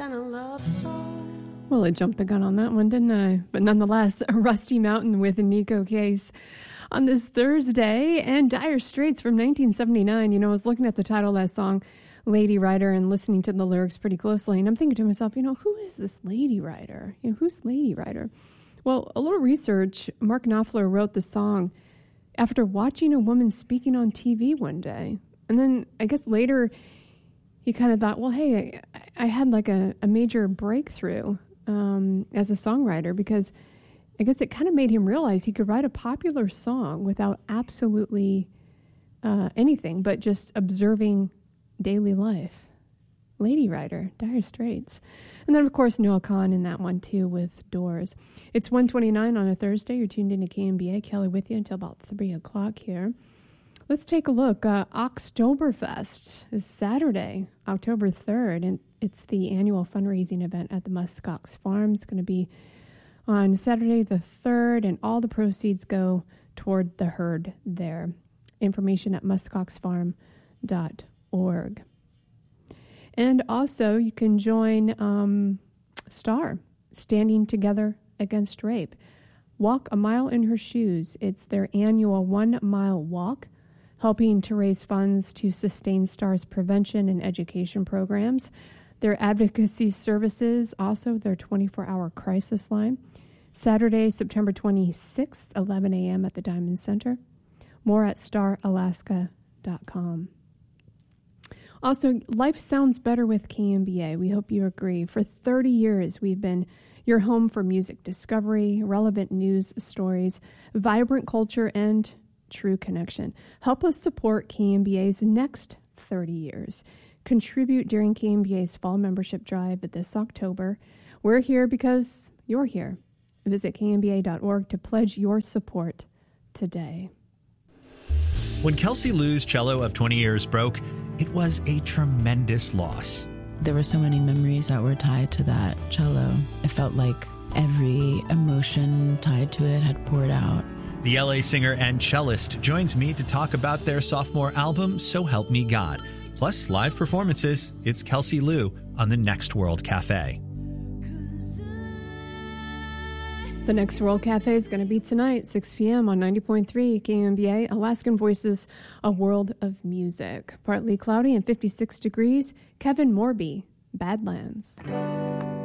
than a love song. Well, I jumped the gun on that one, didn't I? But nonetheless, Rusty Mountain with Nico Case on this Thursday, and Dire Straits from 1979. You know, I was looking at the title of that song, Lady Rider, and listening to the lyrics pretty closely, and I'm thinking to myself, you know, who is this Lady Rider? You know, who's Lady Rider? Well, a little research, Mark Knopfler wrote the song after watching a woman speaking on TV one day. And then I guess later he kind of thought, well, hey, I had like a major breakthrough as a songwriter, because I guess it kind of made him realize he could write a popular song without absolutely anything but just observing daily life. Lady Rider, Dire Straits. And then, of course, Noah Kahan in that one, too, with Doors. It's 1:29 on a Thursday. You're tuned into KMBA. Kelly with you until about 3 o'clock here. Let's take a look. Oktoberfest is Saturday, October 3rd, and it's the annual fundraising event at the Muskox Farm. It's going to be on Saturday the 3rd, and all the proceeds go toward the herd there. Information at muskoxfarm.org. And also, you can join STAR, Standing Together Against Rape. Walk a Mile in Her Shoes. It's their annual 1 mile walk, helping to raise funds to sustain STAR's prevention and education programs. Their advocacy services, also their 24-hour crisis line. Saturday, September 26th, 11 a.m. at the Diamond Center. More at staralaska.com. Also, life sounds better with KMBA. We hope you agree. For 30 years, we've been your home for music discovery, relevant news stories, vibrant culture, and true connection. Help us support KMBA's next 30 years. Contribute during KMBA's fall membership drive this October. We're here because you're here. Visit kmba.org to pledge your support today. When Kelsey Lou's cello of 20 years broke, it was a tremendous loss. There were so many memories that were tied to that cello. It felt like every emotion tied to it had poured out. The LA singer and cellist joins me to talk about their sophomore album, So Help Me God. Plus live performances. It's Kelsey Lou on the Next World Cafe. The Next World Cafe is going to be tonight, 6 p.m. on 90.3 KMBA, Alaskan Voices, a world of music. Partly cloudy and 56 degrees. Kevin Morby, Badlands.